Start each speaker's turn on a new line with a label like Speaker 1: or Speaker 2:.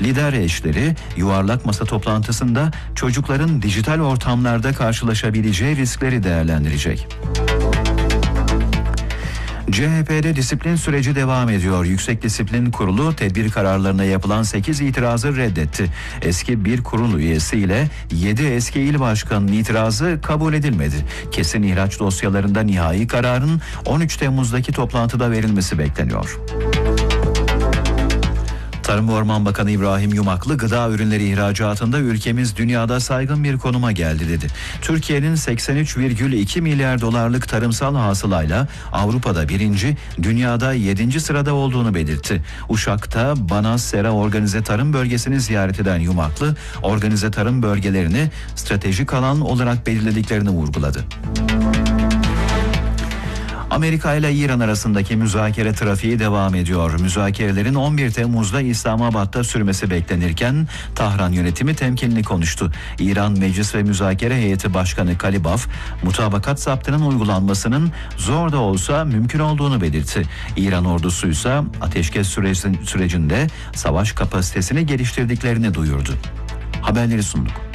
Speaker 1: Lider eşleri yuvarlak masa toplantısında çocukların dijital ortamlarda karşılaşabileceği riskleri değerlendirecek. CHP'de disiplin süreci devam ediyor. Yüksek Disiplin Kurulu tedbir kararlarına yapılan 8 itirazı reddetti. Eski bir kurul üyesiyle 7 eski il başkanının itirazı kabul edilmedi. Kesin ihraç dosyalarında nihai kararın 13 Temmuz'daki toplantıda verilmesi bekleniyor. Tarım ve Orman Bakanı İbrahim Yumaklı, gıda ürünleri ihracatında ülkemiz dünyada saygın bir konuma geldi dedi. Türkiye'nin 83,2 milyar dolarlık tarımsal hasılayla Avrupa'da 1. dünyada 7. sırada olduğunu belirtti. Uşak'ta Banas Sera Organize Tarım Bölgesi'ni ziyaret eden Yumaklı, organize tarım bölgelerini stratejik alan olarak belirlediklerini vurguladı. Amerika ile İran arasındaki müzakere trafiği devam ediyor. Müzakerelerin 11 Temmuz'da İslamabad'da sürmesi beklenirken Tahran yönetimi temkinli konuştu. İran Meclis ve Müzakere Heyeti Başkanı Kalibaf, mutabakat zaptının uygulanmasının zor da olsa mümkün olduğunu belirtti. İran ordusu ise ateşkes sürecinde savaş kapasitesini geliştirdiklerini duyurdu. Haberleri sunduk.